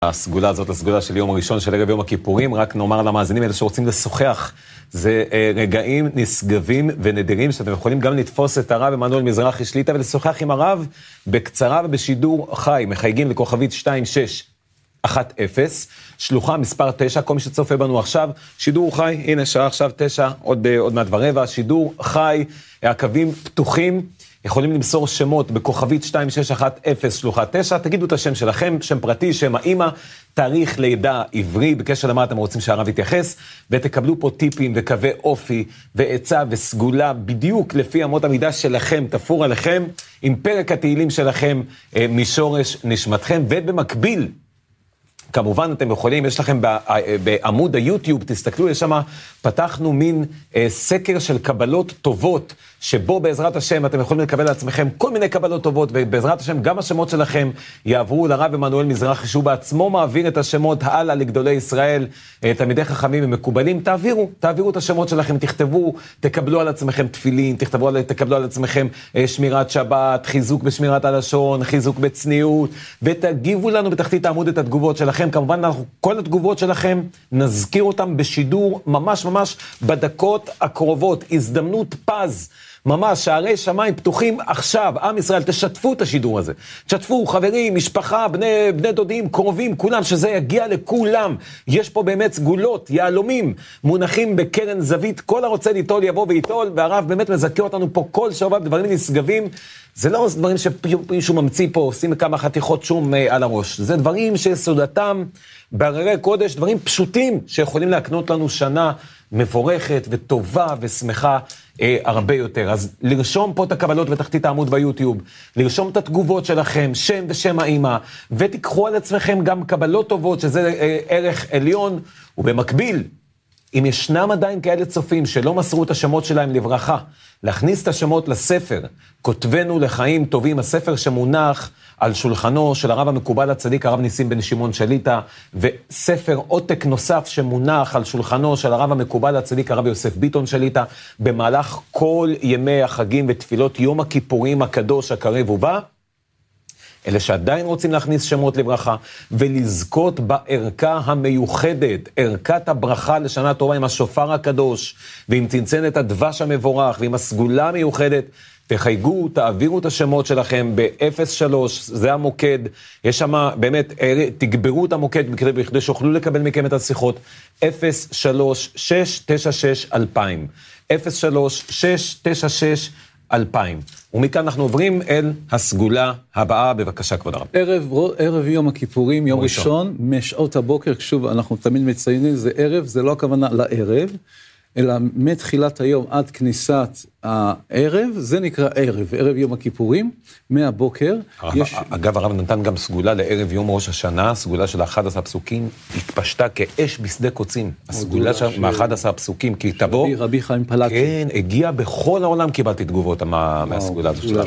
הסגולה הזאת, הסגולה של יום הראשון של ערב יום הכיפורים, רק נאמר למאזינים האלה שרוצים לשוחח, זה רגעים נשגבים ונדירים, שאתם יכולים גם לתפוס את הרב עמנואל מזרחי שליטה, ולשוחח עם הרב בקצרה ובשידור חי, מחייגים לכוכבית 2610, שלוחה מספר 9, כל מי שצופה בנו עכשיו, שידור חי, הנה שעה עכשיו 9, עוד מעט ורבע, שידור חי, הקווים פתוחים, יכולים למסור שמות בכוכבית 2610 שלוחה 9, תגידו את השם שלכם, שם פרטי, שם האמא, תאריך לידה עברי, בקשר למה אתם רוצים שהרב יתייחס, ותקבלו פה טיפים וקווי אופי ועצה וסגולה, בדיוק לפי אמות המידה שלכם, תפור עליכם, עם פרק התהילים שלכם משורש נשמתכם, ובמקביל, כמובן אתם יכולים, יש לכם בעמוד היוטיוב, תסתכלו, יש שם, פתחנו מין סקר של קבלות טובות, שבו בעזרת השם אתם יכולים לקבל לעצמכם כל מיני קבלות טובות, ובעזרת השם גם השמות שלכם יעברו לרב עמנואל מזרחי, שהוא בעצמו מעביר את השמות הלאה לגדולי ישראל, תלמידי חכמים ומקובלים, תעבירו את השמות שלכם, תכתבו, תקבלו על עצמכם תפילין, תקבלו על עצמכם שמירת שבת, חיזוק בשמירת הלשון, חיזוק בצניעות, ותגיבו לנו בתחתית העמוד את התגובות שלכם, כמובן כל התגובות שלכם נזכיר אותם בשידור ממש בדקות הקרובות, הזדמנות פז, ממש, שערי שמיים פתוחים עכשיו, עם ישראל, תשתפו את השידור הזה. תשתפו, חברים, משפחה, בני דודים, קרובים, כולם, שזה יגיע לכולם. יש פה באמת סגולות, יהלומים, מונחים בקרן זווית, כל הרוצה ליטול יבוא ויטול, והרב באמת מזכה אותנו פה כל שבוע בדברים נשגבים. זה לא דברים שמישהו ממציא פה, עושים כמה חתיכות שום על הראש. זה דברים שסודתם בהררי קודש, דברים פשוטים שיכולים להקנות לנו שנה מבורכת וטובה ושמחה הרבה יותר. אז לרשום פה את הקבלות בתחתית העמוד ביוטיוב, לרשום את התגובות שלכם, שם ושם האמא, ותיקחו על עצמכם גם קבלות טובות, שזה ערך עליון, ובמקביל, אם ישנם עדיין כאלה צופים שלא מסרו את השמות שלהם לברכה, להכניס את השמות לספר, כותבנו לחיים טובים, הספר שמונח על שולחנו של הרב המקובל הצדיק, הרב ניסים בן שמעון שליטה, וספר עותק נוסף שמונח על שולחנו של הרב המקובל הצדיק, הרב יוסף ביטון שליטה, במהלך כל ימי החגים ותפילות יום הכיפורים הקדוש הקרב ובא, אלה שעדיין רוצים להכניס שמות לברכה, ולזכות בערכה המיוחדת, ערכת הברכה לשנה טובה עם השופר הקדוש, ועם צנצנת הדבש המבורך, ועם הסגולה המיוחדת, תחייגו, תעבירו את השמות שלכם ב-03, זה המוקד, יש שם באמת, תגברו את המוקד בכדי שאוכלו לקבל מכם את השיחות, 03-696-2000, 03-696-2000, ומכאן אנחנו עוברים אל הסגולה הבאה, בבקשה כבוד הרב. ערב יום הכיפורים, יום ראשון, משעות הבוקר, שוב אנחנו תמיד מציינים, זה ערב, זה לא הכוונה לערב, אלא מתחילת היום עד כניסת הערב, זה נקרא ערב יום הכיפורים, מהבוקר. אגב, הרב נתן גם סגולה לערב יום ראש השנה, סגולה של 11 פסוקים, התפשטה כאש בשדה קוצים. הסגולה מ-11 הפסוקים, כי תבוא, רבי חיים פלאצ'י. כן, הגיע בכל העולם, קיבלתי תגובות מהסגולה הזאת של הרב.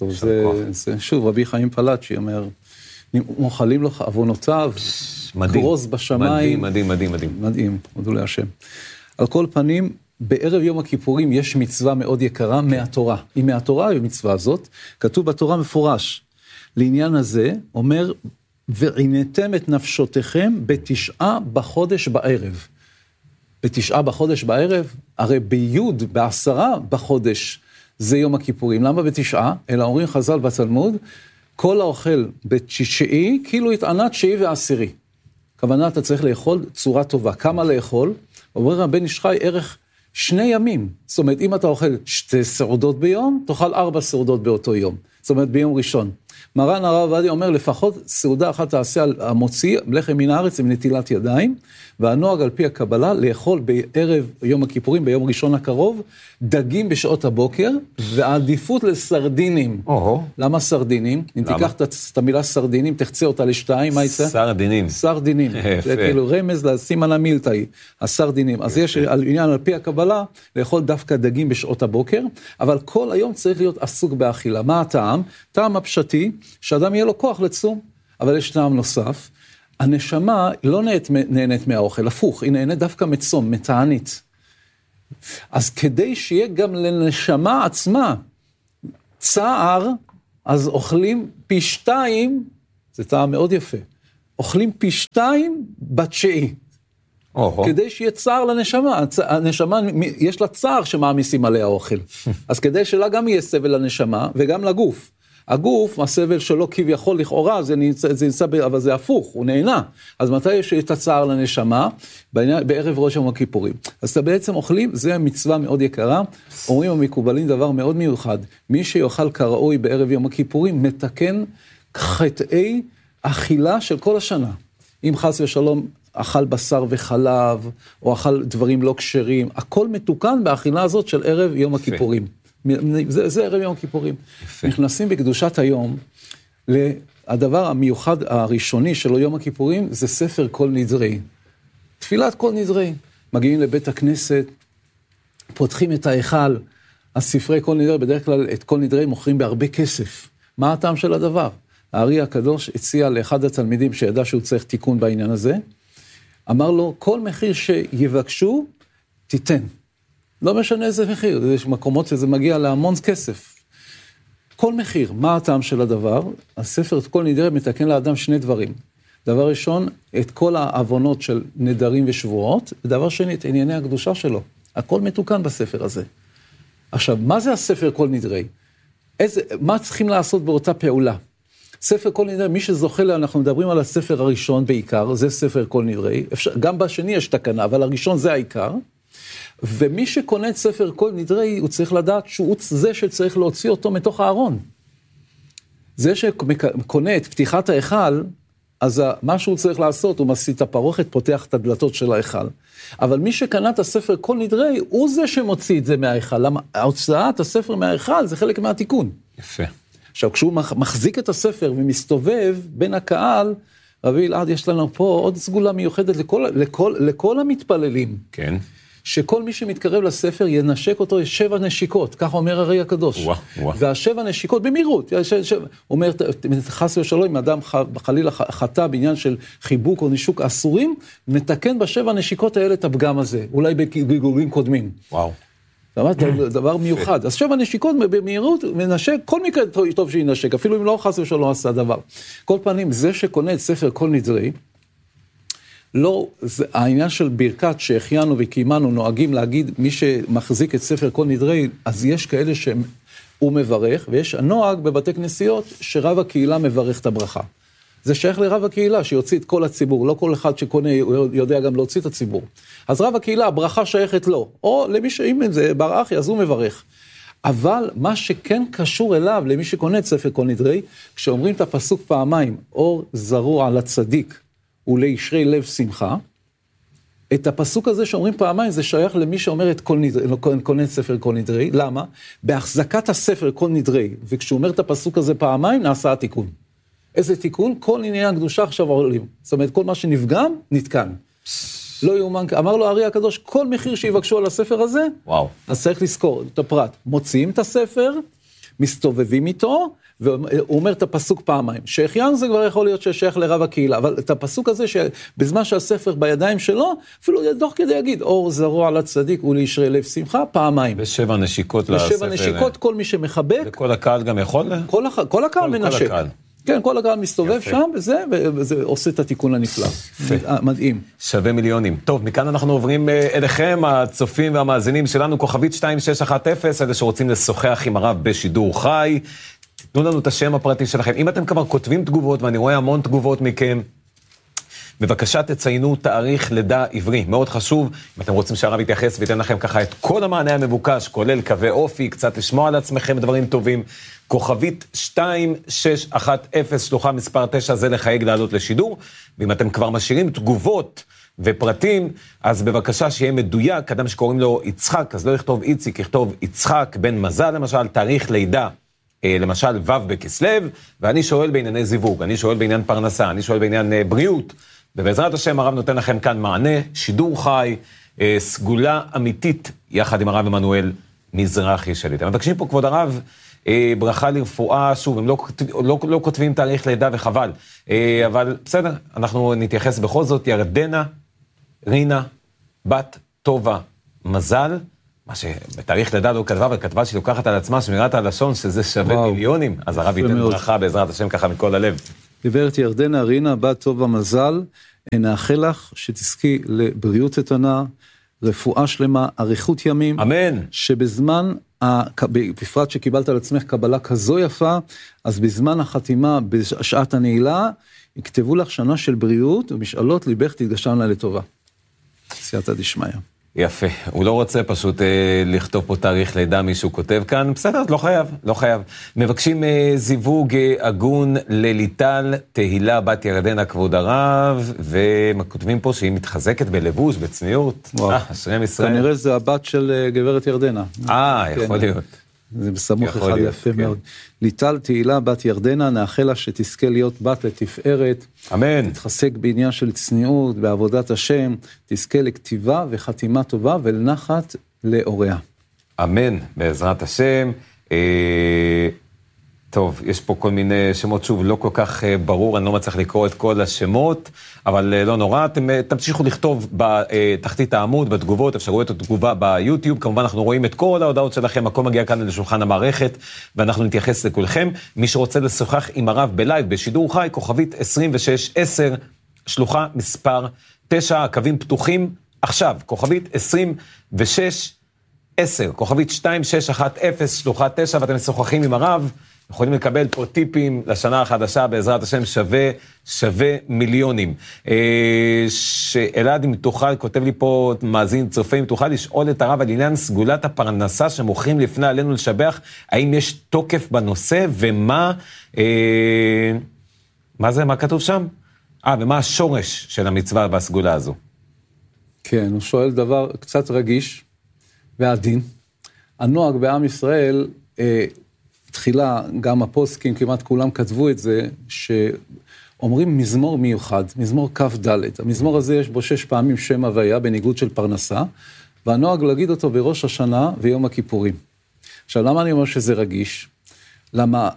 שוב, רבי חיים פלאצ'י אומר, מוחלים לך עוונותיו, גרוז בשמיים. מדהים, הודו להשם. על כל פנים, בערב יום הכיפורים יש מצווה מאוד יקרה מהתורה. היא מהתורה, המצווה הזאת, כתוב בתורה מפורש. לעניין הזה, אומר, ועינתם את נפשותיכם בתשעה בחודש בערב. בתשעה בחודש בערב, הרי ביוד, בעשרה בחודש, זה יום הכיפורים. למה בתשעה? אלא אומרים חז"ל בתלמוד, כל האוכל בתשיעי, כאילו התענה תשיעי ועשירי. כוונה, אתה צריך לאכול צורה טובה. כמה לאכול? אומר רבן איש חי, ערך 2 ימים. זאת אומרת, אם אתה אוכל 2 סעודות ביום, תאכל 4 סעודות באותו יום. זאת אומרת, ביום ראשון. מרן הרב עובדיה אומר, לפחות סעודה אחת תעשה על המוציא, לחם מן הארץ עם נטילת ידיים, והנוהג על פי הקבלה, לאכול בערב יום הכיפורים, ביום ראשון הקרוב, דגים בשעות הבוקר, ועדיפות לסרדינים. למה סרדינים? אם תיקח את המילה סרדינים, תחצה אותה ל2, מה יצא? סרדינים. זה כאילו רמז לסימן המילתאי, הסרדינים. אז יש עניין על פי הקבלה, לאכול דווקא דגים בשעות הבוקר, אבל כל היום צריך להיות עסוק באכילה. מה הטעם? טעם הפשטי, שאדם יהיה לו כוח לצום, אבל יש טעם נוסף, הנשמה לא נהנית מהאוכל, הפוך, היא נהנית דווקא מצום, מתענית. אז כדי שיהיה גם לנשמה עצמה צער, אז אוכלים פי 2, זה טעם מאוד יפה, אוכלים פי 2 בתשיעי. כדי שיהיה צער לנשמה. הנשמה, יש לה צער שמעמיסים עליה אוכל. אז כדי שלה גם יהיה סבל לנשמה, וגם לגוף. הגוף, הסבל שלו כביכול לכאורה, זה נמצא, אבל זה הפוך, הוא נהנה. אז מתי יש את הצער לנשמה? בערב ראש יום הכיפורים. אז אתה בעצם אוכלים, זה מצווה מאוד יקרה. אומרים המקובלים דבר מאוד מיוחד. מי שיאכל כראוי בערב יום הכיפורים, מתקן חטאי אכילה של כל השנה. אם חס ושלום אכל בשר וחלב, או אכל דברים לא כשרים, הכל מתוקן באכילה הזאת של ערב יום הכיפורים. זה ערב יום הכיפורים. נכנסים בקדושת היום, הדבר המיוחד הראשוני של יום הכיפורים, זה ספר כל נדרי. תפילת כל נדרי. מגיעים לבית הכנסת, פותחים את ההיכל, הספרי כל נדרי, בדרך כלל את כל נדרי מוכרים בהרבה כסף. מה הטעם של הדבר? הארי הקדוש הציע לאחד התלמידים שידע שהוא צריך תיקון בעניין הזה, אמר לו, כל מחיר שיבקשו, תיתן. לא משנה איזה מחיר, יש מקומות שזה מגיע להמון כסף. כל מחיר, מה הטעם של הדבר? הספר את כל נדרי מתקן לאדם שני דברים. דבר ראשון, את כל העוונות של נדרים ושבועות, ודבר שני, את ענייני הקדושה שלו. הכל מתוקן בספר הזה. עכשיו, מה זה הספר כל נדרי? מה צריכים לעשות באותה פעולה? ספר כל נדרי, מי שזוכה לה, אנחנו מדברים על הספר הראשון בעיקר, זה ספר כל נדרי, גם בשני יש תקנה, אבל הראשון זה העיקר, ומי שקונה את ספר כל נדרי, הוא צריך לדעת שהוא זה שצריך להוציא אותו מתוך הארון. זה שקונה את פתיחת ההיכל, אז מה שהוא צריך לעשות, הוא מסית את הפרוכת, פותח את הדלתות של ההיכל. אבל מי שקנה את הספר כל נדרי, הוא זה שמוציא את זה מההיכל. למה? ההוצאת הספר מההיכל זה חלק מהתיקון. יפה. עכשיו, כשהוא מחזיק את הספר ומסתובב בין הקהל, רבי אלעד, יש לנו פה עוד סגולה מיוחדת לכל המתפללים. כן. שכל מי שמתקרב לספר ינשק אותו 7 נשיקות, כך אומר הרי הקדוש. והשבע נשיקות במהירות. הוא אומר, חס ושלום, אם אדם חלילה חטא בעניין של חיבוק או נישוק אסורים, מתקן ב7 נשיקות האלה את הפגם הזה, אולי בגלגולים קודמים. וואו. דבר מיוחד. אז 7 נשיקות במהירות, מנשק, כל מקרה טוב שינשק, אפילו אם לא חס ושלום עשה דבר. כל פנים, זה שקונה את ספר כל נדרי, לא, העניין של ברכת שהחיינו וקיימנו נוהגים להגיד, מי שמחזיק את ספר כל נדרי, אז יש כאלה שהוא מברך, ויש הנוהג בבתי כנסיות שרב הקהילה מברך את הברכה. זה שייך לרב הקהילה שיוציא את כל הציבור, לא כל אחד שקונה יודע גם להוציא את הציבור. אז רב הקהילה, הברכה שייכת לו, או למי שאם זה בר אחי, אז הוא מברך. אבל מה שכן קשור אליו, למי שקונה את ספר כל נדרי, כשאומרים את הפסוק פעמיים, אור זרוע לצדיק, ולישרי לב שמחה, את הפסוק הזה שאומרים פעמיים, זה שייך למי שאומר את קונה את ספר כל נדרי. למה? בהחזקת הספר כל נדרי, וכשהוא אומר את הפסוק הזה פעמיים, נעשה התיקון. איזה תיקון? כל ענייני הקדושה עכשיו עולים. זאת אומרת, כל מה שנפגם, נתקן. לא יאומן, אמר לו הארי הקדוש, כל מחיר שיבקשו על הספר הזה, וואו. אז צריך לזכור את הפרט. מוציאים את הספר, מסתובבים איתו, והוא אומר את הפסוק פעמיים. שהחיינו זה כבר יכול להיות ששייך לרב הקהילה, אבל את הפסוק הזה שבזמן שהספר בידיים שלו, אפילו דוח כדי להגיד, אור זרוע לצדיק ולישרי לב שמחה, פעמיים. ב7 נשיקות לספר. ב7 נשיקות, כל מי שמחבק. וכל הקהל גם יכול? כל הקהל מנשק. כן, כל הקהל מסתובב שם, וזה עושה את התיקון הנפלא. מדהים. שווה מיליונים. טוב, מכאן אנחנו עוברים אליכם, הצופים והמאזינים שלנו, כוכבית 2610, אלה שרוצים לשוחח עם הרב בשידור חי. תנו לנו את השם הפרטי שלכם. אם אתם כבר כותבים תגובות, ואני רואה המון תגובות מכם, בבקשה תציינו תאריך לידה עברי. מאוד חשוב, אם אתם רוצים שהרב יתייחס ויתן לכם ככה את כל המענה המבוקש, כולל קווי אופי, קצת לשמוע על עצמכם דברים טובים. כוכבית 2610, שלוחה מספר 9, זה לחייג לעלות לשידור. ואם אתם כבר משאירים תגובות ופרטים, אז בבקשה שיהיה מדויק, אדם שקוראים לו יצחק, אז לא יכתוב איציק, יכתוב יצחק בן מזל, למשל, תאריך לידה. למשל ו' בכסלו, ואני שואל בענייני זיווג, אני שואל בעניין פרנסה, אני שואל בעניין בריאות, ובעזרת השם הרב נותן לכם כאן מענה, שידור חי, סגולה אמיתית, יחד עם הרב עמנואל מזרחי שלי. אתם מבקשים פה כבוד הרב, ברכה לרפואה, שוב, הם לא כותבים תאריך לידה וחבל, אבל בסדר, אנחנו נתייחס בכל זאת, ירדנה, רינה, בת טובה, מזל, מה שבתאריך לידה לא כתבה, וכתבה שלוקחת על עצמה שמירת הלשון, שזה שווה מיליונים, אז הרב ייתן ברכה בעזרת השם ככה מכל הלב. גברת ירדנה רינה, בת טוב המזל, נאחל לך שתזכי לבריאות איתנה, רפואה שלמה, אריכות ימים. אמן. שבזמן, בפרט שקיבלת על עצמך קבלה כזו יפה, אז בזמן החתימה, בשעת הנעילה, יכתבו לך שנה של בריאות, ומשאלות ליבך תתגשם לה לטובה. סייעתא דשמיא. יפה, הוא לא רוצה פשוט לכתוב פה תאריך לידה, מישהו כותב כאן, בסדר, לא חייב, לא חייב. מבקשים זיווג הגון לליטל תהילה בת ירדנה כבוד הרב, וכותבים פה שהיא מתחזקת בלבוש, בצניעות. אשרי ישראל. כנראה זה הבת של גברת ירדנה. יכול להיות. זה בסמוך אחד יפה מאוד. ליטל תהילה בת ירדנה, נאחל לה שתזכה להיות בת לתפארת. אמן. תתחזק בעניין של צניעות, בעבודת השם, תזכה לכתיבה וחתימה טובה ולנחת לאוריה. אמן, בעזרת השם. טוב, יש פה כל מיני שמות, שוב, לא כל כך ברור, אני לא מצליח לקרוא את כל השמות, אבל לא נורא, אתם תמשיכו לכתוב בתחתית העמוד, בתגובות, אפשרויות התגובה ביוטיוב, כמובן אנחנו רואים את כל ההודעות שלכם, הכל מגיע כאן לשולחן המערכת, ואנחנו נתייחס לכולכם. מי שרוצה לשוחח עם הרב בלייב, בשידור חי, כוכבית 2610, שלוחה מספר 9, הקווים פתוחים עכשיו, כוכבית 2610, כוכבית 2610, שלוחה 9, ואתם משוחחים עם הרב, יכולים לקבל פה טיפים לשנה החדשה, בעזרת השם שווה מיליונים. שאלעד, אם תוכל, כותב לי פה מאזין צופה, אם תוכל לשאול את הרב על עניין סגולת הפרנסה שמוכרים לפני עלינו לשבח, האם יש תוקף בנושא, ומה מה כתוב שם? ומה השורש של המצווה והסגולה הזו? כן, הוא שואל דבר קצת רגיש ועדין. הנוהג בעם ישראל, תחילה, גם הפוסקים, כמעט כולם כתבו את זה, שאומרים מזמור מיוחד, מזמור כף ד'. המזמור הזה יש בו 6 פעמים שם הוויה, בניגוד של פרנסה, והנוהג להגיד אותו בראש השנה ויום הכיפורים. עכשיו, למה אני אומר שזה רגיש? למה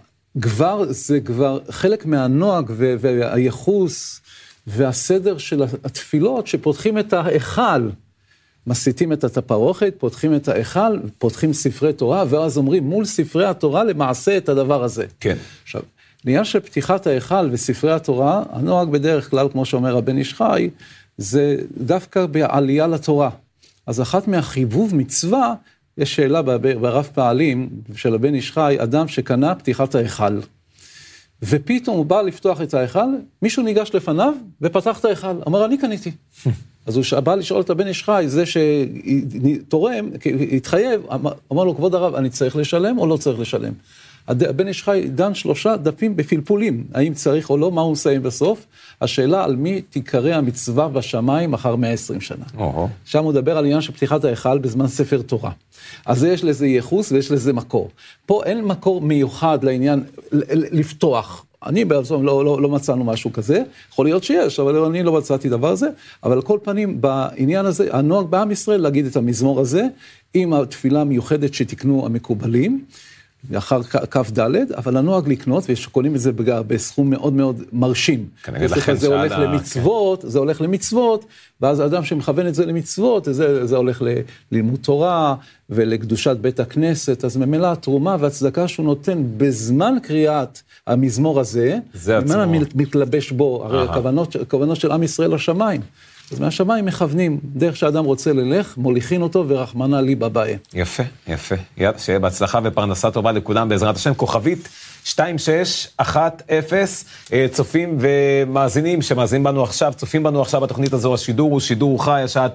זה כבר חלק מהנוהג והייחוס והסדר של התפילות, שפותחים את ההיכל, מסיתים את הפרוכת, פותחים את ההיכל, פותחים ספרי תורה, ואז אומרים מול ספרי התורה למעשה את הדבר הזה. כן. עכשיו, לעניין של פתיחת ההיכל וספרי התורה, הנוהג בדרך כלל, כמו שאומר הבן איש חי, זה דווקא בעלייה לתורה. אז אחת מהחיבוב מצווה, יש שאלה ברב פעלים של הבן איש חי, אדם שקנה פתיחת ההיכל. ופתאום הוא בא לפתוח את ההיכל, מישהו ניגש לפניו ופתח את ההיכל. אמר, אני קניתי. אז הוא בא לשאול את הבן איש חי, זה שתורם, התחייב, אמר לו, כבוד הרב, אני צריך לשלם או לא צריך לשלם? הבן איש חי דן 3 דפים בפלפולים, האם צריך או לא, מה הוא מסיים בסוף? השאלה על מי תיקרא המצווה בשמיים אחר 120 שנה. שם הוא דבר על עניין של פתיחת ההיכל בזמן ספר תורה. אז יש לזה ייחוס ויש לזה מקור. פה אין מקור מיוחד לעניין לפתוח. אני בעצם לא מצאנו משהו כזה, יכול להיות שיש, אבל אני לא מצאתי דבר הזה, אבל על כל פנים בעניין הזה, הנוהג בעם ישראל להגיד את המזמור הזה, עם התפילה המיוחדת שתקנו המקובלים, אחר כף ד', אבל הנוהג לקנות, ושקונים את זה בסכום מאוד מאוד מרשים. זה הולך למצוות, זה הולך למצוות, ואז האדם שמכוון את זה למצוות, זה הולך ללימוד תורה, ולקדושת בית הכנסת, אז ממילא התרומה והצדקה שהוא נותן בזמן קריאת המזמור הזה, ממילא מתלבש בו, הרי הכוונות של עם ישראל לשמיים. אז מהשמיים מכוונים, דרך שהאדם רוצה ללך, מוליכין אותו ורחמנה לי בבאי. יפה, יפה. שיהיה בהצלחה ופרנסה טובה לכולם בעזרת השם. כוכבית 2610, צופים ומאזינים שמאזינים בנו עכשיו, צופים בנו עכשיו בתוכנית הזו, השידור הוא שידור חי, השעה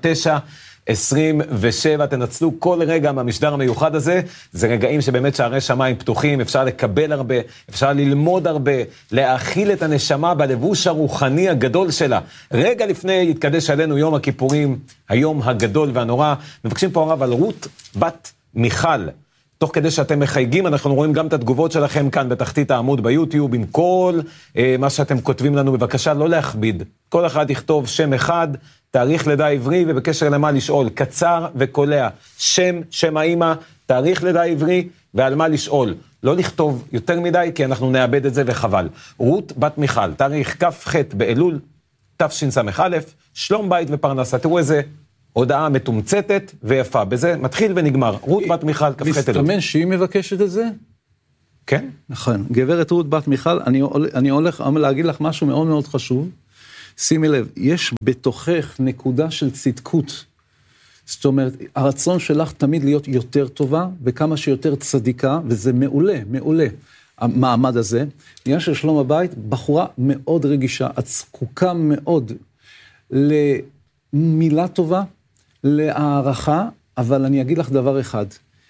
9:27, תנצלו כל רגע מהמשדר המיוחד הזה, זה רגעים שבאמת שערי שמיים פתוחים, אפשר לקבל הרבה, אפשר ללמוד הרבה, להאכיל את הנשמה בלבוש הרוחני הגדול שלה. רגע לפני התקדש עלינו יום הכיפורים, היום הגדול והנורא, מבקשים פה הרב על רות בת מיכל. תוך כדי שאתם מחייגים, אנחנו רואים גם את התגובות שלכם כאן בתחתית העמוד ביוטיוב, עם כל מה שאתם כותבים לנו, בבקשה לא להכביד. כל אחד יכתוב שם אחד, תאריך לידה עברי, ובקשר למה לשאול, קצר וקולע, שם האמא, תאריך לידה עברי, ועל מה לשאול. לא לכתוב יותר מדי, כי אנחנו נאבד את זה וחבל. רות בת מיכל, תאריך כ"ח באלול, תשס"א, שלום בית ופרנסה. תראו איזה הודעה מתומצתת ויפה, בזה מתחיל ונגמר. רות בת מיכל, כ"ח אלול. מסתמן שהיא מבקשת את זה? כן. נכון. גברת רות בת מיכל, אני הולך להגיד לך משהו מאוד מאוד חשוב. שימי לב, יש בתוכך נקודה של צדקות. זאת אומרת, הרצון שלך תמיד להיות יותר טובה, וכמה שיותר צדיקה, וזה מעולה, מעולה, המעמד הזה. עניין של שלום הבית, בחורה מאוד רגישה, את זקוקה מאוד למילה טובה, להערכה, אבל אני אגיד לך דבר אחד.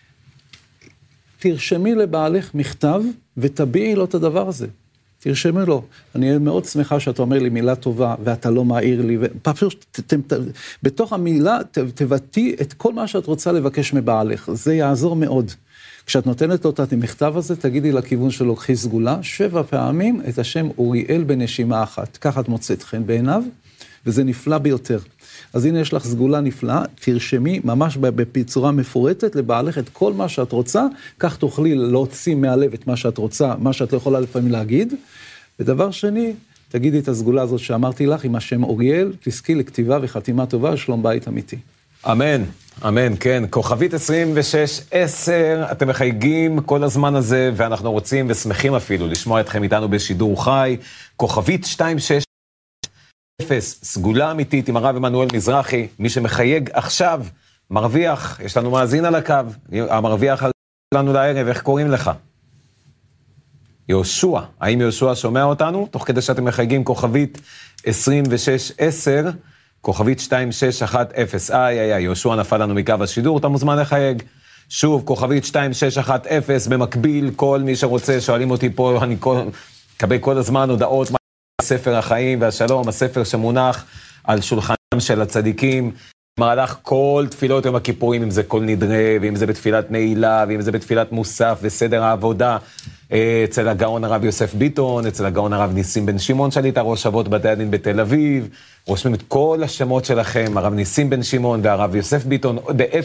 תרשמי לבעלך מכתב, ותביעי לו את הדבר הזה. תרשמי לו. אני מאוד שמחה שאתה אומר לי מילה טובה, ואתה לא מעיר לי, בתוך המילה תבטאי את כל מה שאת רוצה לבקש מבעלך. זה יעזור מאוד. כשאת נותנת לו את המכתב הזה, תגידי לכיוון שלו, קחי סגולה, 7 פעמים את השם אוריאל בנשימה אחת. ככה את מוצאת חן בעיניו, וזה נפלא ביותר. אז הנה יש לך סגולה נפלאה, תרשמי ממש בצורה מפורטת לבעלך את כל מה שאת רוצה, כך תוכלי להוציא מהלב את מה שאת רוצה, מה שאת לא יכולה לפעמים להגיד. ודבר שני, תגידי את הסגולה הזאת שאמרתי לך, עם השם אוריאל, תזכי לכתיבה וחתימה טובה, שלום בית אמיתי. אמן, אמן, כן. כוכבית 2610, אתם מחייגים כל הזמן הזה, ואנחנו רוצים ושמחים אפילו לשמוע אתכם איתנו בשידור חי. כוכבית 2610, סגולה אמיתית עם הרב עמנואל מזרחי. מי שמחייג עכשיו מרוויח. יש לנו מאזין על הקו, המרוויח לנו לערב. איך קוראים לך? יהושע. האם יהושע שומע אותנו? תוך כדי שאתם מחייגים כוכבית 2610, כוכבית 2610. יהושע נפל לנו מקו השידור, אתה מוזמן לחייג. שוב, כוכבית 2610, במקביל, כל מי שרוצה, שואלים אותי פה, אני מקבל כל הזמן הודעות, ספר החיים והשלום, הספר שמונח על שולחנם של הצדיקים, במהלך כל תפילות יום הכיפורים, אם זה כל נדרה, ואם זה בתפילת נעילה, ואם זה בתפילת מוסף וסדר העבודה, אצל הגאון הרב יוסף ביטון, אצל הגאון הרב ניסים בן שמעון שליט"א, ראש אבות בתי הדין בתל אביב, רושמים את כל השמות שלכם, הרב ניסים בן שמעון והרב יוסף ביטון,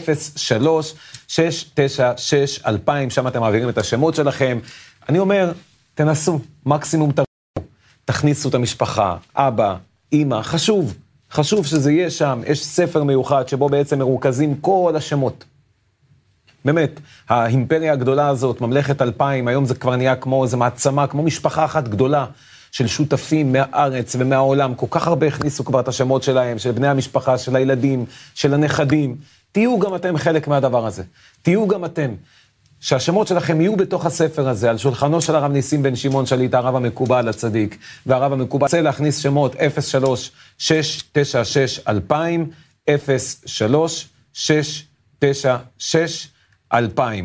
ב-03-696-2000, שם אתם מעבירים את השמות שלכם. אני אומר, תנסו, מקסימום תכניסו את המשפחה, אבא, אמא, חשוב שזה יהיה שם. יש ספר מיוחד שבו בעצם מרוכזים כל השמות. באמת, האימפריה הגדולה הזאת, ממלכת 2000, היום זה כבר נהיה כמו איזו מעצמה, כמו משפחה אחת גדולה של שותפים מהארץ ומהעולם. כל כך הרבה הכניסו כבר את השמות שלהם, של בני המשפחה, של הילדים, של הנכדים. תהיו גם אתם חלק מהדבר הזה. תהיו גם אתם. שהשמות שלכם יהיו בתוך הספר הזה, על שולחנו של הרב ניסים בן שמעון שליט"א, הרב המקובל הצדיק, והרב המקובל רוצה להכניס שמות 03-696-2000, 03-696-2000.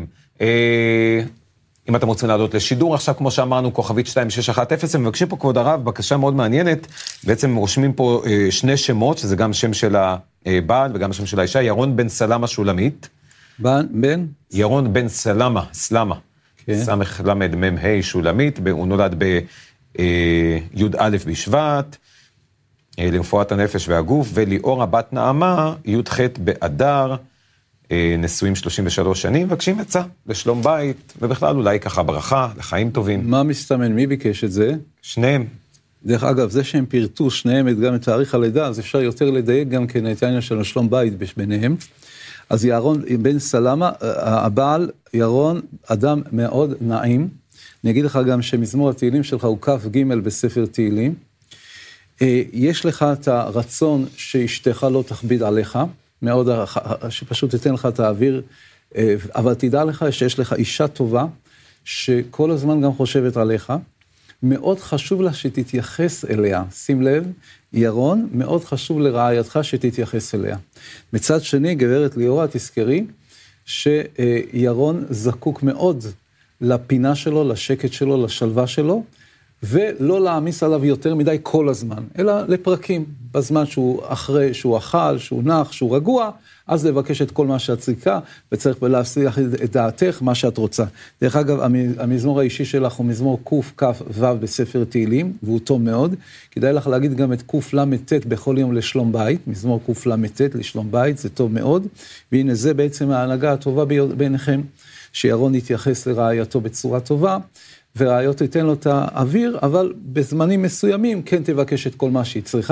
אם אתם רוצים לעלות לשידור, עכשיו כמו שאמרנו, כוכבית 2610, הם מבקשים פה כבוד הרב, בקשה מאוד מעניינת, בעצם רושמים פה 2 שמות, שזה גם שם של הבעל וגם שם של האישה, ירון בן סלמה שולמית, בן? ירון בן סלמה, סלמה, סמך למד מ"ה שולמית, הוא נולד בי"א בשבט, לרפואת הנפש והגוף, וליאורה בת נעמה, י"ח באדר, נשואים 33 שנים, מבקשים עצה לשלום בית, ובכלל אולי ככה ברכה, לחיים טובים. מה מסתמן? מי ביקש את זה? שניהם. דרך אגב, זה שהם פירטו שניהם גם את תאריך הלידה, אז אפשר יותר לדייק גם כן את העניין של שלום בית ביניהם. אז ירון בן סלמה, הבעל ירון, אדם מאוד נעים. אני אגיד לך גם שמזמור התהילים שלך הוא כף ג' בספר תהילים. יש לך את הרצון שאשתך לא תכביד עליך, מאוד, שפשוט תיתן לך את האוויר, אבל תדע לך שיש לך אישה טובה, שכל הזמן גם חושבת עליך. מאוד חשוב לה שתתייחס אליה. שים לב, ירון, מאוד חשוב לרעייתך שתתייחס אליה. מצד שני, גברת ליאורה, תזכרי שירון זקוק מאוד לפינה שלו, לשקט שלו, לשלווה שלו, ולא להעמיס עליו יותר מדי כל הזמן, אלא לפרקים, בזמן שהוא אחרי, שהוא אכל, שהוא נח, שהוא רגוע, אז לבקש את כל מה שאת צריכה, וצריך להפסיח את דעתך, מה שאת רוצה. דרך אגב, המזמור האישי שלך הוא מזמור קכ"ו בספר תהילים, והוא טוב מאוד. כדאי לך להגיד גם את קל"ט בכל יום לשלום בית, מזמור קל"ט לשלום בית, זה טוב מאוד. והנה זה בעצם ההנהגה הטובה ביניכם, שירון יתייחס לרעייתו בצורה טובה, ורעייתו תיתן לו את האוויר, אבל בזמנים מסוימים כן תבקש את כל מה שהיא צריכה,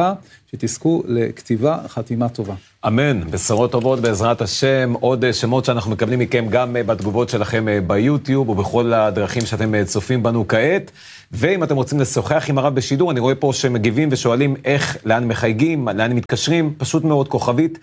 שתזכו לכתיבה, חתימה טובה. אמן, בשורות טובות בעזרת השם, עוד שמות שאנחנו מקבלים מכם גם בתגובות שלכם ביוטיוב ובכל הדרכים שאתם צופים בנו כעת, ואם אתם רוצים לשוחח עם הרב בשידור, אני רואה פה שמגיבים ושואלים לאן מחייגים, לאן מתקשרים, פשוט מאוד כוכבית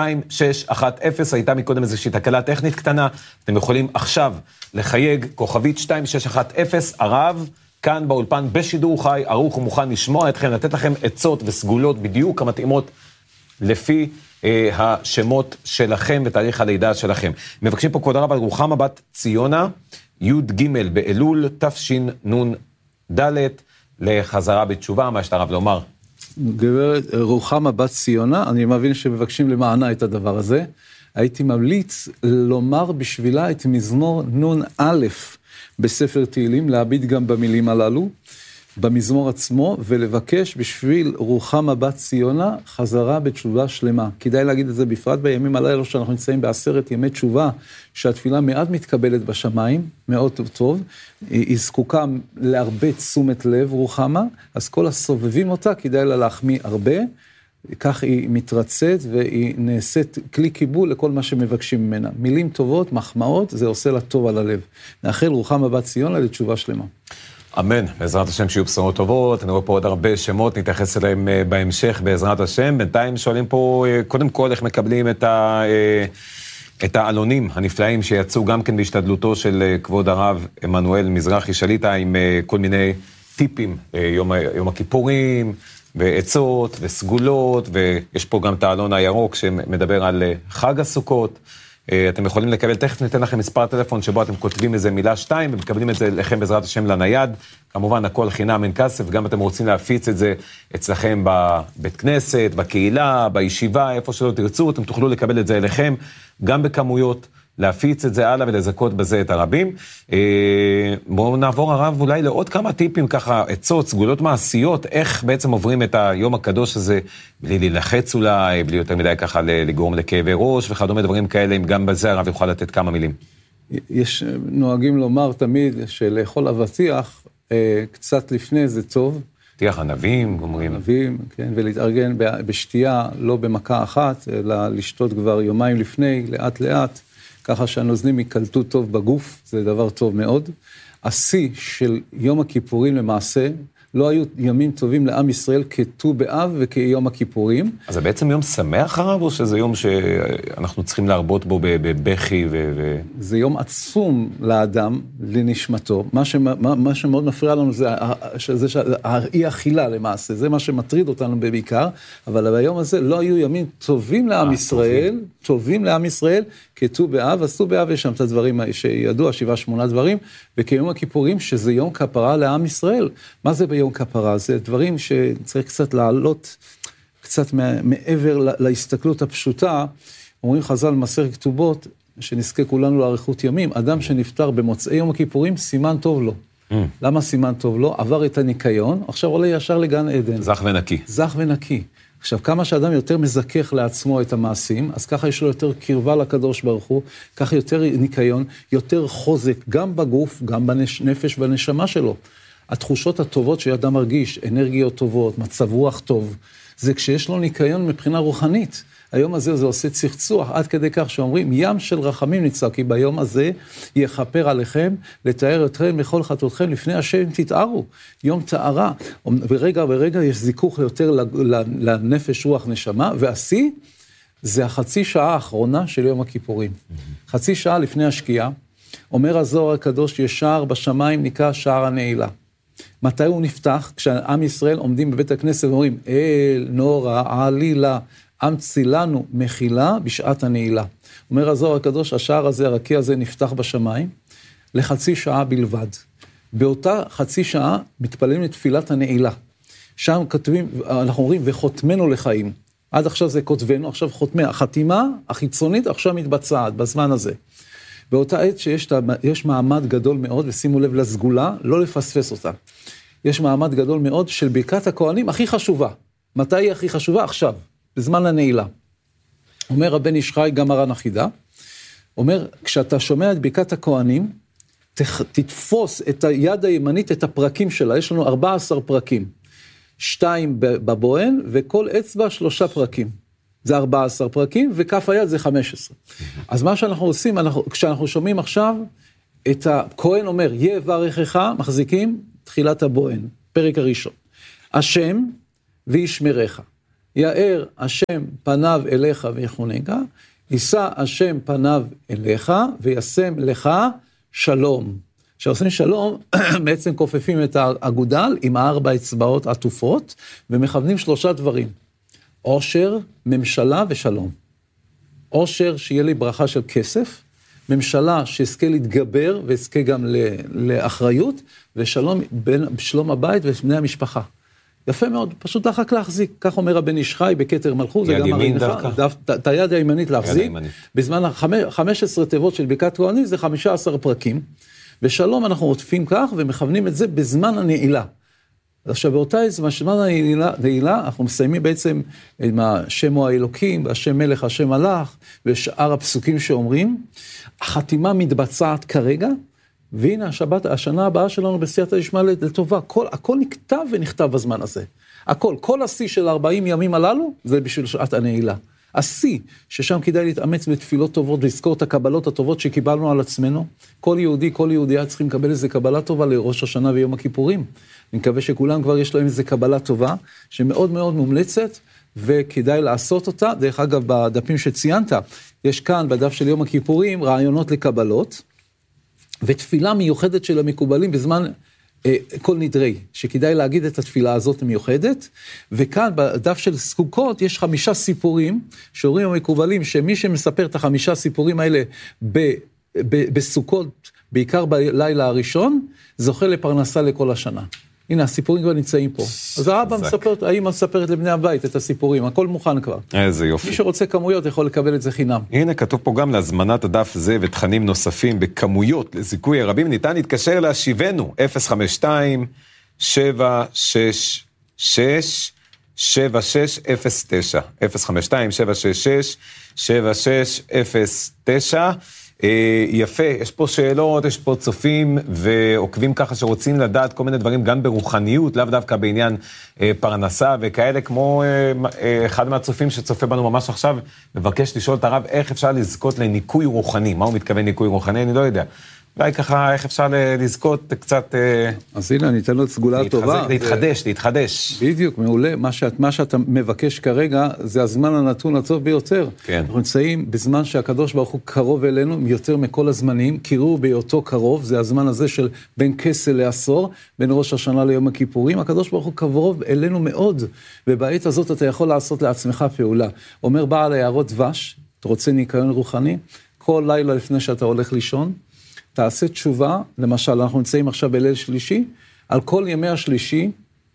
2610, הייתה מקודם איזושהי תקלה טכנית קטנה, אתם יכולים עכשיו לחייג כוכבית 2610, הרב כאן באולפן בשידור חי, ערוך ומוכן לשמוע אתכם, לתת לכם עצות וסגולות בדיוק המתאימות לפי השמות שלכם ותאריך הלידה שלכם. מבקשים פה כבוד הרב על רוחמה בת ציונה, י"ג באלול, תשנ"ד, לחזרה בתשובה, מה יש הרב לומר? גברת רוחמה בת ציונה, אני מבין שמבקשים למענה את הדבר הזה, הייתי ממליץ לומר בשבילה את מזמור נ"א בספר תהילים, להביט גם במילים הללו, במזמור עצמו, ולבקש בשביל רוחמה בת ציונה חזרה בתשובה שלמה. כדאי להגיד את זה בפרט בימים הללו שאנחנו נמצאים ב10 ימי תשובה, שהתפילה מעט מתקבלת בשמיים, מאוד טוב, היא זקוקה להרבה תשומת לב רוחמה, אז כל הסובבים אותה כדאי לה להחמיא הרבה, כך היא מתרצת והיא נעשית כלי קיבול לכל מה שמבקשים ממנה. מילים טובות, מחמאות, זה עושה לה טוב על הלב. נאחל רוחמה בת ציונה לתשובה שלמה. אמן, בעזרת השם שיהיו בשורות טובות, אני רואה פה עוד הרבה שמות, נתייחס אליהם בהמשך בעזרת השם. בינתיים שואלים פה, קודם כל, איך מקבלים את העלונים הנפלאים שיצאו גם כן בהשתדלותו של כבוד הרב עמנואל מזרחי שליטה, עם כל מיני טיפים, יום הכיפורים, ועצות וסגולות, ויש פה גם את העלון הירוק שמדבר על חג הסוכות. אתם יכולים לקבל, תכף ניתן לכם מספר טלפון שבו אתם כותבים איזה מילה 2, ומקבלים את זה לכם בעזרת השם לנייד. כמובן, הכל חינם אין כסף, גם אתם רוצים להפיץ את זה אצלכם בבית כנסת, בקהילה, בישיבה, איפה שלא תרצו, אתם תוכלו לקבל את זה אליכם, גם בכמויות, להפיץ את זה הלאה ולזכות בזה את הרבים. בואו נעבור הרב אולי לעוד כמה טיפים ככה, עצות, סגולות מעשיות, איך בעצם עוברים את היום הקדוש הזה, בלי להילחץ אולי, בלי יותר מדי ככה לגרום לכאבי ראש וכדומה דברים כאלה, אם גם בזה הרב יוכל לתת כמה מילים. יש נוהגים לומר תמיד שלאכול אבטיח קצת לפני זה טוב. אבטיח ענבים, אומרים. ענבים, כן, ולהתארגן בשתייה, לא במכה אחת, אלא לשתות כבר יומיים לפני, לאט לאט. ככה שהנוזלים יקלטו טוב בגוף, זה דבר טוב מאוד. השיא של יום הכיפורים למעשה, לא היו ימים טובים לעם ישראל כט"ו באב וכיום הכיפורים. אז זה בעצם יום שמח הרב, או שזה יום שאנחנו צריכים להרבות בו בבכי זה יום עצום לאדם, לנשמתו. מה שמאוד מפריע לנו זה האי אכילה למעשה, זה מה שמטריד אותנו בעיקר, אבל ביום הזה לא היו ימים טובים לעם ישראל, טובים לעם ישראל, כט"ו באב, אז ט"ו באב יש שם את הדברים שידוע, 7-8 דברים, וכיום הכיפורים שזה יום כפרה לעם ישראל. מה זה ביום כפרה? זה דברים שצריך קצת לעלות, קצת מעבר להסתכלות הפשוטה. אומרים חז"ל מסכת כתובות, שנזכה כולנו לאריכות ימים, אדם שנפטר במוצאי יום הכיפורים, סימן טוב לו. למה סימן טוב לו? עבר את הניקיון, עכשיו עולה ישר לגן עדן. זך ונקי. זך ונקי. עכשיו, כמה שאדם יותר מזכך לעצמו את המעשים, אז ככה יש לו יותר קרבה לקדוש ברוך הוא, ככה יותר ניקיון, יותר חוזק, גם בגוף, גם בנפש ובנשמה שלו. התחושות הטובות שאדם מרגיש, אנרגיות טובות, מצב רוח טוב, זה כשיש לו ניקיון מבחינה רוחנית. היום הזה זה עושה צחצוח, עד כדי כך שאומרים, ים של רחמים נצא, כי ביום הזה יכפר עליכם, לתאר אתכם לכל חטאותכם, לפני השם תתארו, יום תארה. ברגע ברגע יש זיכוך יותר לנפש רוח נשמה, והשיא זה החצי שעה האחרונה של יום הכיפורים. חצי שעה לפני השקיעה, אומר הזוהר הקדוש, יש שער בשמיים נקרא שער הנעילה. מתי הוא נפתח? כשעם ישראל עומדים בבית הכנסת ואומרים, אל נורא עלילה, אמצי לנו מחילה בשעת הנעילה. אומר הזוהר הקדוש, השער הזה, הרקיע הזה נפתח בשמיים, לחצי שעה בלבד. באותה חצי שעה מתפללים את תפילת הנעילה. שם כתבים, אנחנו אומרים, וחותמנו לחיים. עד עכשיו זה כותבנו, עכשיו חותמה. החתימה החיצונית עכשיו מתבצעת בזמן הזה. באותה עת שיש מעמד גדול מאוד, ושימו לב לסגולה, לא לפספס אותה. יש מעמד גדול מאוד של ברכת הכהנים הכי חשובה. מתי היא הכי חשובה? עכשיו, בזמן הנעילה. אומר רבן איש חי, גם מרן החידה, אומר, כשאתה שומע את ברכת הכהנים, תתפוס את היד הימנית, את הפרקים שלה, יש לנו 14 פרקים. 2 בבוהן, וכל אצבע 3 פרקים. זה 14 פרקים, וכף היד זה 15. אז מה שאנחנו עושים, כשאנחנו שומעים עכשיו, את הכהן אומר, יברכך, מחזיקים תחילת הבוהן, פרק הראשון. השם וישמרך. יאר השם פניו אליך ויחונך, יישא השם פניו אליך וישם לך שלום. כשעושים שלום, בעצם כופפים את האגודל עם 4 אצבעות עטופות, ומכוונים 3 דברים. עושר, ממשלה ושלום. עושר, שיהיה לי ברכה של כסף, ממשלה שיזכה להתגבר ויזכה גם לאחריות, ושלום שלום הבית ובני המשפחה. יפה מאוד, פשוט רק להחזיק, כך אומר הבן איש חי בכתר מלכות, יד ימין דווקא. את היד הימנית להחזיק, בזמן 15 תיבות של ברכת כהנים זה 15 פרקים, ושלום אנחנו עוטפים כך ומכוונים את זה בזמן הנעילה. עכשיו באותה זמן הנעילה, אנחנו מסיימים בעצם עם השם הוא האלוקים, השם מלך, השם מלך, ושאר הפסוקים שאומרים, החתימה מתבצעת כרגע, והנה השנה הבאה שלנו בסייעתא דשמיא לטובה, הכל נכתב ונכתב בזמן הזה. הכל, כל השיא של 40 ימים הללו, זה בשביל שעת הנעילה. השיא, ששם כדאי להתאמץ בתפילות טובות, לזכור את הקבלות הטובות שקיבלנו על עצמנו. כל יהודייה צריכים לקבל איזה קבלה טובה לראש השנה ויום הכיפורים. אני מקווה שכולם כבר יש להם איזה קבלה טובה, שמאוד מאוד מומלצת, וכדאי לעשות אותה. דרך אגב, בדפים שציינת, יש כאן בדף של יום הכיפורים, רעיונות לקבלות, ותפילה מיוחדת של המקובלים בזמן כל נדרי, שכדאי להגיד את התפילה הזאת מיוחדת, וכאן בדף של סוכות יש 5 סיפורים, שאומרים המקובלים שמי שמספר את 5 סיפורים האלה בסוכות, בעיקר בלילה הראשון, זוכה לפרנסה לכל השנה. הנה, הסיפורים כבר נמצאים פה. אז האמא מספרת לבני הבית את הסיפורים, הכל מוכן כבר. איזה יופי. מי שרוצה כמויות יכול לקבל את זה חינם. הנה, כתוב פה גם להזמנת הדף זה ותכנים נוספים בכמויות לזיכוי הרבים, ניתן להתקשר להשיבנו, 052-766-7609, 052-766-7609, יפה, יש פה שאלות, יש פה צופים ועוקבים ככה שרוצים לדעת כל מיני דברים גם ברוחניות, לאו דווקא בעניין פרנסה וכאלה, כמו אחד מהצופים שצופה בנו ממש עכשיו, מבקש לשאול את הרב איך אפשר לזכות לניקוי רוחני, מה הוא מתכוון ניקוי רוחני, אני לא יודע. אולי ככה, איך אפשר לזכות קצת... אז הנה, אני אתן לו סגולה טובה. להתחדש. בדיוק, מעולה. מה שאתה מבקש כרגע, זה הזמן הנתון הטוב ביותר. כן. אנחנו נמצאים בזמן שהקדוש ברוך הוא קרוב אלינו, יותר מכל הזמנים, קירוב בהיותו קרוב, זה הזמן הזה של בין כסל לעשור, בין ראש השנה ליום הכיפורים, הקדוש ברוך הוא קרוב אלינו מאוד, ובעת הזאת אתה יכול לעשות לעצמך פעולה. אומר בעל היערות דבש, אתה רוצה ניקיון רוחני, כל לילה לפני שאתה הולך לישון, תעשה תשובה, למשל, אנחנו נמצאים עכשיו בליל שלישי, על כל ימי השלישי,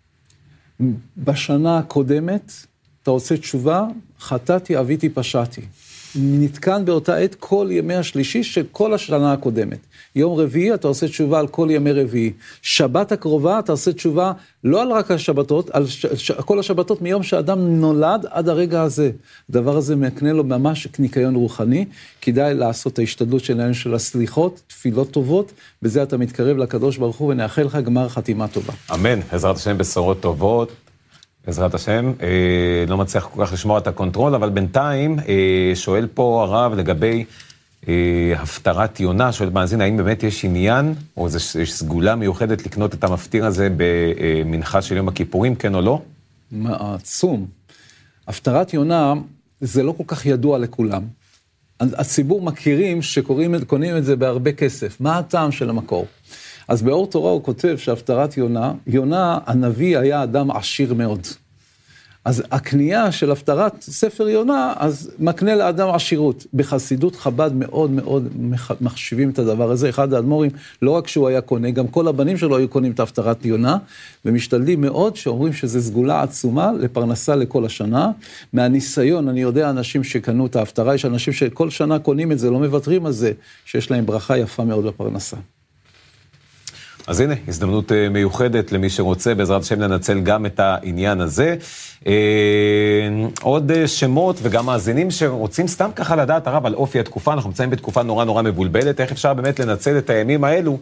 בשנה הקודמת, אתה עושה תשובה, חטאתי, אביתי, פשעתי. נתקן באותה עת כל ימי השלישי של כל השנה הקודמת. יום רביעי אתה עושה תשובה על כל ימי רביעי. שבת הקרובה אתה עושה תשובה לא על רק השבתות, על כל השבתות מיום שאדם נולד עד הרגע הזה. הדבר הזה מקנה לו ממש ניקיון רוחני. כדאי לעשות את ההשתדלות שלנו של הסליחות, תפילות טובות, בזה אתה מתקרב לקדוש ברוך הוא ונאחל לך גמר חתימה טובה. אמן, בעזרת השם בשורות טובות. בעזרת השם, לא מצליח כל כך לשמור את הקונטרול, אבל בינתיים שואל פה הרב לגבי הפטרת יונה, שואל מאזין, האם באמת יש עניין, או יש סגולה מיוחדת לקנות את המפטיר הזה במנחה של יום הכיפורים, כן או לא? עצום. הפטרת יונה זה לא כל כך ידוע לכולם. הציבור מכירים שקונים את זה בהרבה כסף. מה הטעם של המקור? אז באור תורה הוא כותב שהפטרת יונה, הנביא היה אדם עשיר מאוד. אז הקנייה של הפטרת ספר יונה, אז מקנה לאדם עשירות. בחסידות חב"ד מאוד מאוד מחשיבים את הדבר הזה. אחד האדמו"רים, לא רק שהוא היה קונה, גם כל הבנים שלו היו קונים את הפטרת יונה, ומשתדלים מאוד שאומרים שזה סגולה עצומה לפרנסה לכל השנה. מהניסיון, אני יודע אנשים שקנו את ההפטרה, יש אנשים שכל שנה קונים את זה, לא מוותרים על זה, שיש להם ברכה יפה מאוד בפרנסה. אז הנה, הזדמנות מיוחדת למי שרוצה, בעזרת השם לנצל גם את העניין הזה. עוד שמות וגם מאזינים שרוצים סתם ככה לדעת הרב על אופי התקופה, אנחנו נמצאים בתקופה נורא מבולבלת, איך אפשר באמת לנצל את הימים האלו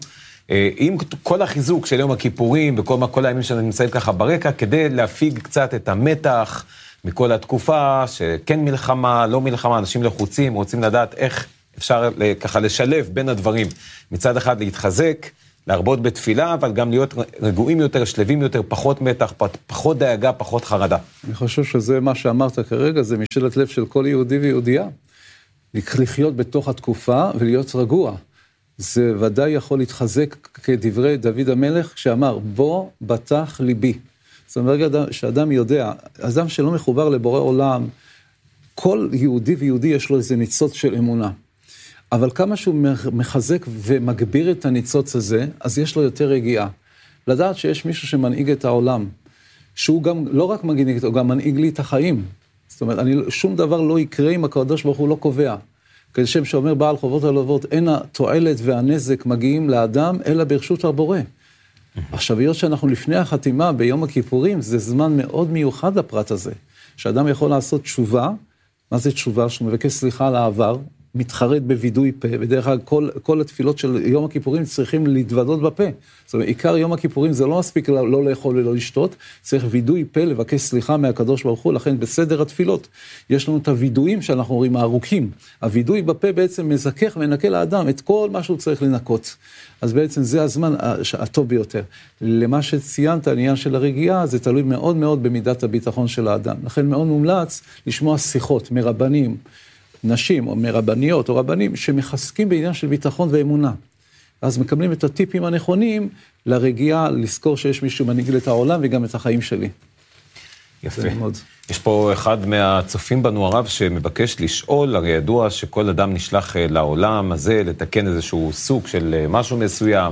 עם כל החיזוק של יום הכיפורים וכל הימים שנמצאים ככה ברקע, כדי להפיג קצת את המתח מכל התקופה, שכן מלחמה, לא מלחמה, אנשים לחוצים, רוצים לדעת איך אפשר ככה לשלב בין הדברים. מצד אחד להתחזק, להרבות בתפילה, אבל גם להיות רגועים יותר, שלבים יותר, פחות מתח, פחות דאגה, פחות חרדה. אני חושב שזה מה שאמרת כרגע, זה משאלת לב של כל יהודי ויהודייה. לחיות בתוך התקופה ולהיות רגוע. זה ודאי יכול להתחזק כדברי דוד המלך, שאמר, בוא בטח ליבי. זאת אומרת, שאדם יודע, אדם שלא מחובר לבורא עולם, כל יהודי ויהודי יש לו איזה ניצוץ של אמונה. אבל כמה שהוא מחזק ומגביר את הניצוץ הזה, אז יש לו יותר רגיעה. לדעת שיש מישהו שמנהיג את העולם, שהוא גם לא רק מנהיג אותו, הוא גם מנהיג לי את החיים. זאת אומרת, שום דבר לא יקרה אם הקדוש ברוך הוא לא קובע. כשם שאומר בעל חובות הלבבות, אין התועלת והנזק מגיעים לאדם, אלא ברשות הבורא. עכשיו, היות שאנחנו לפני החתימה ביום הכיפורים, זה זמן מאוד מיוחד לפרט הזה, שאדם יכול לעשות תשובה. מה זה תשובה? שהוא מבקש סליחה על העבר, מתחרט בוידוי פה, בדרך כלל כל התפילות של יום הכיפורים צריכים להתוודות בפה. זאת אומרת, עיקר יום הכיפורים זה לא מספיק לא לאכול ולא לשתות, צריך וידוי פה לבקש סליחה מהקדוש ברוך הוא, לכן בסדר התפילות יש לנו את הוידויים שאנחנו רואים הארוכים. הוידוי בפה בעצם מזכך ומנקה לאדם את כל מה שהוא צריך לנקות. אז בעצם זה הזמן הטוב ביותר. למה שציינת, העניין של הרגיעה, זה תלוי מאוד מאוד במידת הביטחון של האדם. לכן מאוד מומלץ לשמוע שיחות מרבנים, נשים או מרבניות או רבנים שמחזקים בעניין של ביטחון ואמונה. אז מקבלים את הטיפים הנכונים לרגיעה, לזכור שיש מישהו מנהיג את העולם וגם את החיים שלי. יפה. יש פה אחד מהצופים בנו הרב שמבקש לשאול, הרי ידוע שכל אדם נשלח לעולם הזה לתקן איזשהו סוג של משהו מסוים,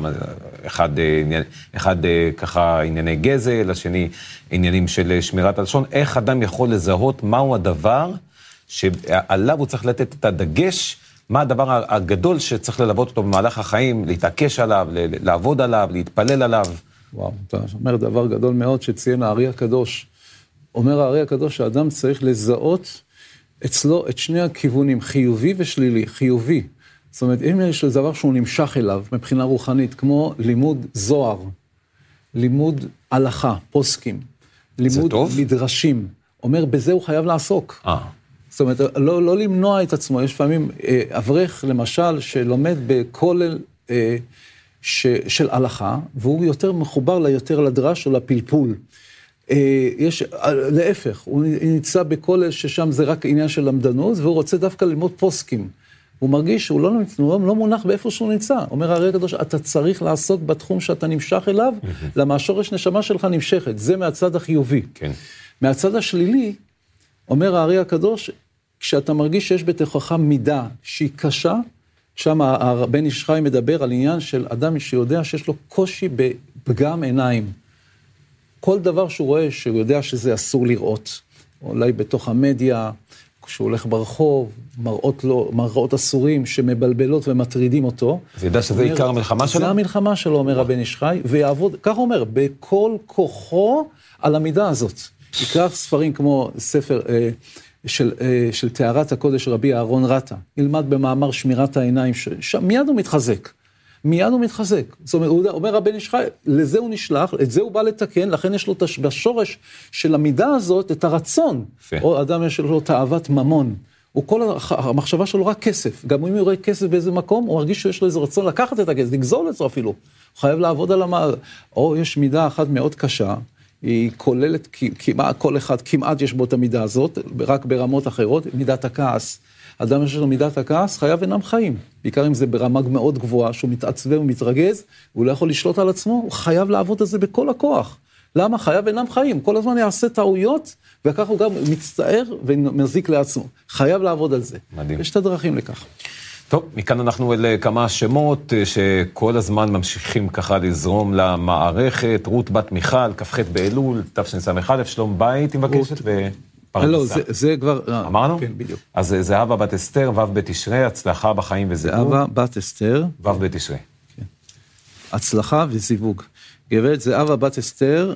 אחד ככה ענייני גזל, השני עניינים של שמירת הלשון. איך אדם יכול לזהות מהו הדבר שעליו הוא צריך לתת את הדגש, מה הדבר הגדול שצריך ללוות אותו במהלך החיים, להתעקש עליו, לעבוד עליו, להתפלל עליו? וואו, אתה אומר דבר גדול מאוד שציין הארי הקדוש. אומר הארי הקדוש שהאדם צריך לזהות אצלו את שני הכיוונים, חיובי ושלילי, חיובי. זאת אומרת, אם יש דבר שהוא נמשך אליו מבחינה רוחנית, כמו לימוד זוהר, לימוד הלכה, פוסקים, לימוד מדרשים, אומר, בזה הוא חייב לעסוק. זאת אומרת, לא למנוע את עצמו. יש פעמים אברך, למשל, שלומד בכולל של הלכה, והוא יותר מחובר ליותר לדרש או לפלפול. יש, להפך, הוא נמצא בכולל ששם זה רק עניין של למדנות, והוא רוצה דווקא ללמוד פוסקים. הוא מרגיש שהוא לא מונח באיפה שהוא נמצא. אומר הרי הקדוש, אתה צריך לעסוק בתחום שאתה נמשך אליו, למה השורש נשמה שלך נמשכת. זה מהצד החיובי. כן. מהצד השלילי, אומר הארי הקדוש, כשאתה מרגיש שיש בתוכך מידה שהיא קשה, שם הבן איש חי מדבר על עניין של אדם שיודע שיש לו קושי בפגם עיניים. כל דבר שהוא רואה, שהוא יודע שזה אסור לראות, אולי בתוך המדיה, כשהוא הולך ברחוב, מראות אסורים שמבלבלות ומטרידים אותו. זה ידע שזה עיקר המלחמה שלו? זה המלחמה שלו, אומר הבן איש חי, ויעבוד, כך הוא אומר, בכל כוחו על המידה הזאת. יקרא ספרים כמו ספר של תארת הקודש רבי אהרון רטה, ילמד במאמר שמירת העיניים, מיד הוא מתחזק. מיד הוא מתחזק. זאת אומרת, אומר הבן איש חי, לזה הוא נשלח, את זה הוא בא לתקן, לכן יש לו בשורש של המידה הזאת את הרצון. או אדם יש לו תאוות ממון. המחשבה שלו רק כסף. גם אם הוא רואה כסף באיזה מקום, הוא מרגיש שיש לו איזה רצון לקחת את הכסף, לגזול את זה אפילו. הוא חייב לעבוד על או יש מידה אחת מאוד קשה, היא כוללת, כמעט, כל אחד כמעט יש בו את המידה הזאת, רק ברמות אחרות, מידת הכעס. אדם שיש לו מידת הכעס, חייו אינם חיים. בעיקר אם זה ברמה מאוד גבוהה, שהוא מתעצבן ומתרגז, והוא לא יכול לשלוט על עצמו, הוא חייב לעבוד על זה בכל הכוח. למה? חייו אינם חיים. כל הזמן יעשה טעויות, וכך הוא גם מצטער ומזיק לעצמו. חייב לעבוד על זה. מדהים. יש את הדרכים לכך. טוב, מכאן אנחנו אל כמה שמות שכל הזמן ממשיכים ככה לזרום למערכת. רות בת מיכל, כ"ח באלול, תשס"א, שלום בית, היא מבקשת, ופרנסה. לא, זה כבר... אמרנו? כן, בדיוק. אז זהבה בת אסתר, ו' בתשרי, הצלחה בחיים וזיווג. זהבה בת אסתר. ו' בתשרי. כן. הצלחה וזיווג. גברת זהבה בת אסתר,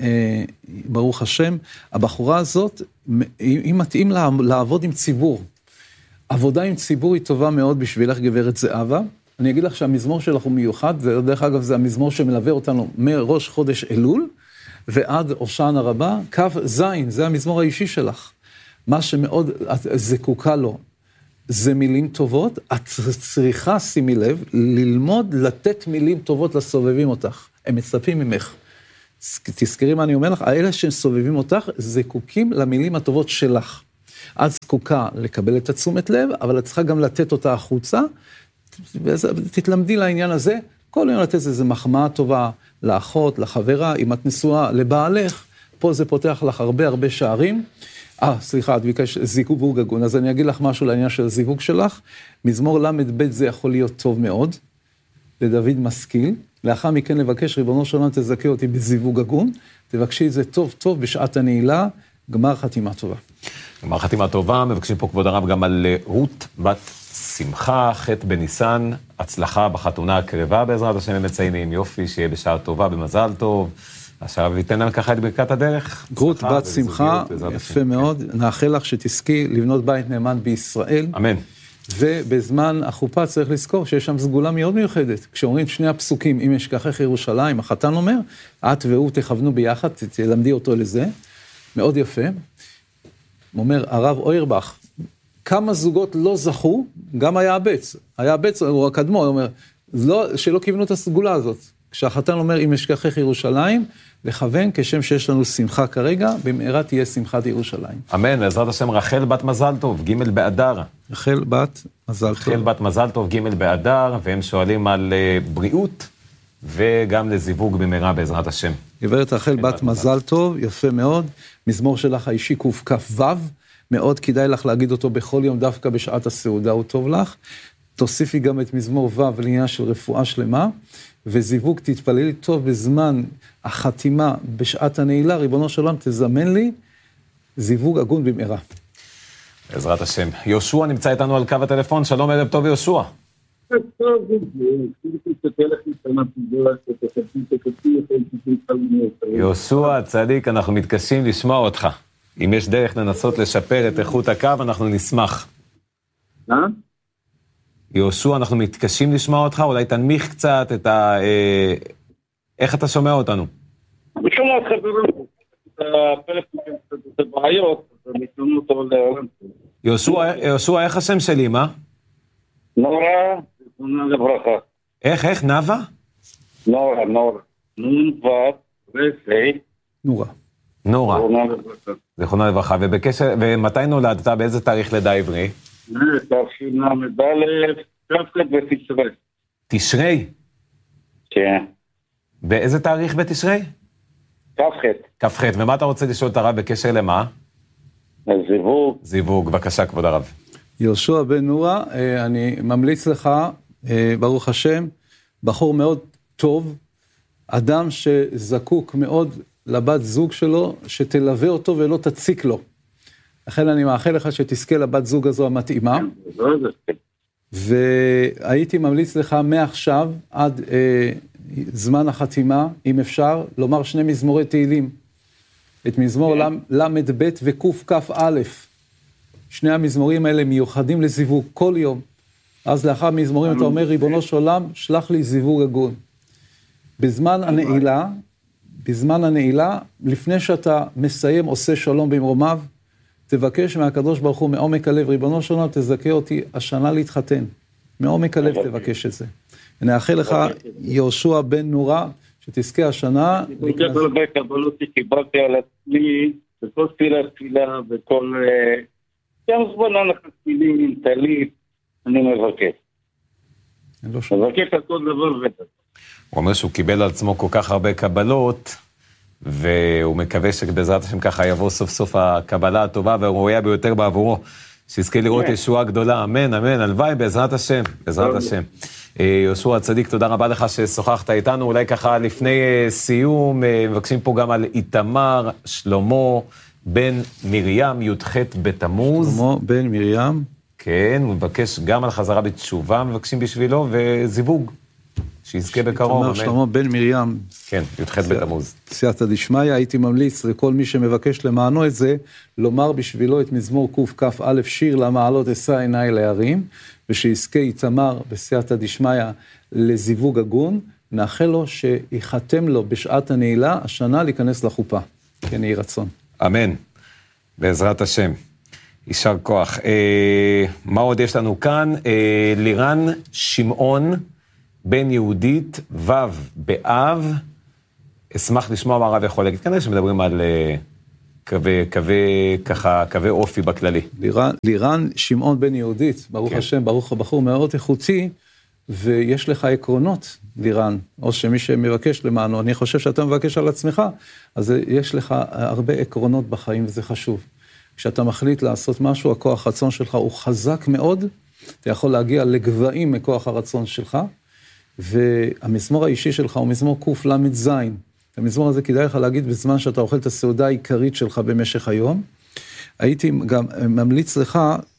ברוך השם, הבחורה הזאת, היא מתאים לעבוד עם ציבור. עבודה עם ציבור היא טובה מאוד בשבילך, גברת זהבה. אני אגיד לך שהמזמור שלך הוא מיוחד, ודרך אגב זה המזמור שמלווה אותנו מראש חודש אלול, ועד הושענא רבה, קו זין, זה המזמור האישי שלך. מה שמאוד את זקוקה לו, זה מילים טובות, את צריכה, שימי לב, ללמוד לתת מילים טובות לסובבים אותך. הם מצפים ממך. תזכרי מה אני אומר לך, האלה שסובבים אותך, זקוקים למילים הטובות שלך. את זקוקה לקבל את התשומת לב, אבל את צריכה גם לתת אותה החוצה, תתלמדי לעניין הזה, כל יום לתת איזה מחמאה טובה לאחות, לחברה, אם את נשואה לבעלך, פה זה פותח לך הרבה שערים. סליחה, את ביקש זיווג הגון, אז אני אגיד לך משהו לעניין של הזיווג שלך. מזמור ל"ב זה יכול להיות טוב מאוד, לדוד משכיל, לאחר מכן לבקש, ריבונו של עולם תזכה אותי בזיווג הגון, תבקשי את זה טוב בשעת הנעילה, גמר חתימה טובה. גמר חתימה טובה, מבקשים פה כבוד הרב גם על רות בת שמחה, ח' בניסן, הצלחה בחתונה הקרבה בעזרת השם, הם מציינים, יופי, שיהיה בשעה טובה, במזל טוב, עכשיו ייתן להם ככה את ברכת הדרך. רות בת שמחה, יפה מאוד, נאחל לך שתזכי לבנות בית נאמן בישראל. אמן. ובזמן החופה צריך לזכור שיש שם סגולה מאוד מיוחדת. כשאומרים שני הפסוקים, אם אשכחך ירושלים, החתן אומר, את והוא תכוונו ביחד, תלמדי אותו לזה, מאוד יפה. אומר הרב אוירבך, כמה זוגות לא זכו, גם היעבץ, הוא הקדמו, הוא אומר, שלא כיוונו את הסגולה הזאת. כשהחתן אומר, אם אשכחך ירושלים, לכוון כשם שיש לנו שמחה כרגע, במהרה תהיה שמחת ירושלים. אמן, בעזרת השם, רחל בת מזל טוב, ג' באדר. רחל בת מזל טוב, ג' באדר, והם שואלים על בריאות, וגם לזיווג במהרה בעזרת השם. גברת רחל בת מזל טוב, יפה מאוד. מזמור שלך האישי קכ"ו, מאוד כדאי לך להגיד אותו בכל יום, דווקא בשעת הסעודה, הוא טוב לך. תוסיפי גם את מזמור ו' לעניין של רפואה שלמה, וזיווג תתפללי טוב בזמן החתימה בשעת הנעילה, ריבונו של עולם תזמן לי זיווג הגון במהרה. בעזרת השם. יהושע נמצא איתנו על קו הטלפון, שלום, ערב טוב יהושע. יהושע צדיק, אנחנו מתקשים לשמוע אותך. אם יש דרך לנסות לשפר את איכות הקו, אנחנו נשמח. יהושע, אנחנו מתקשים לשמוע אותך, אולי תנמיך קצת את איך אתה שומע אותנו? אני שומע אותך ברור. את הפלאפון, את הבעיות, אני שומע אותו לעולם. יהושע, איך השם שלי, מה? נורה, זכרונה לברכה. איך, נאווה? נורה. נון ות, רסי. נורה. זכרונה לברכה. ומתי נולדת? באיזה תאריך לידה עברי? תשל"ד, כ"ח בתשרי. תשרי? כן. באיזה תאריך בתשרי? כ"ח. ומה אתה רוצה לשאול את הרב בקשר למה? זיווג, בבקשה כבוד הרב. יהושע בן נורה, אני ממליץ לך, ברוך השם, בחור מאוד טוב, אדם שזקוק מאוד לבת זוג שלו, שתלווה אותו ולא תציק לו. לכן אני מאחל לך שתזכה לבת זוג הזו המתאימה, והייתי ממליץ לך מעכשיו עד זמן החתימה, אם אפשר, לומר שני מזמורי תהילים, את מזמור ל"ב וקכ"א, שני המזמורים האלה מיוחדים לזיווג כל יום, אז לאחר מזמורים אתה אומר, ריבונו של עולם, שלח לי זיווג הגון. בזמן הנעילה, לפני שאתה מסיים עושה שלום במרומיו, תבקש מהקדוש ברוך הוא מעומק הלב, ריבונו של עולם, תזכה אותי השנה להתחתן. מעומק הלב תבקש את זה. ונאחל לך, יהושע בן נורה, שתזכה השנה. אני כל כך הרבה קבלות שקיבלתי על עצמי, וכל תפילה וכל... גם זמן אנחנו תפילים, טלית, אני מבקש. מבקש על כל דבר ודבר. הוא אומר שהוא קיבל על עצמו כל כך הרבה קבלות, והוא מקווה שבעזרת השם ככה יבוא סוף סוף הקבלה הטובה והראויה ביותר בעבורו, שיזכה לראות ישועה גדולה, אמן, הלוואי, בעזרת השם, בעזרת השם. יהושע הצדיק, תודה רבה לך ששוחחת איתנו, אולי ככה לפני סיום, מבקשים פה גם על איתמר שלמה בן מרים, י"ח בתמוז. שלמה בן מרים. כן, הוא מבקש גם על חזרה בתשובה, מבקשים בשבילו, וזיווג. שיזכה בקרוב, אמן. שלמה בן מרים. כן, י"ח בתמוז. סייעתא דשמיא, הייתי ממליץ לכל מי שמבקש למענו את זה, לומר בשבילו את מזמור קכ"א, שיר למעלות אשא עיני להרים, ושיזכה איתמר בסייעתא דשמיא לזיווג הגון, נאחל לו שיחתם לו בשעת הנעילה, השנה להיכנס לחופה. כן, יהי רצון. אמן. בעזרת השם. יישר כוח. מה עוד יש לנו כאן? לירן שמעון, בן יהודית, ו' באב. אשמח לשמוע מה הרב יכול להגיד. כנראה שמדברים על קווי אופי בכללי. לירן שמעון, בן יהודית, ברוך השם, ברוך הבחור מאוד איכותי, ויש לך עקרונות, לירן, או שמי שמבקש למענו, אני חושב שאתה מבקש על עצמך, אז יש לך הרבה עקרונות בחיים, וזה חשוב. כשאתה מחליט לעשות משהו, הכוח הרצון שלך הוא חזק מאוד, אתה יכול להגיע לגבהים מכוח הרצון שלך, והמזמור האישי שלך הוא מזמור קל"ז. המזמור הזה כדאי לך להגיד בזמן שאתה אוכל את הסעודה העיקרית שלך במשך היום. הייתי גם ממליץ לך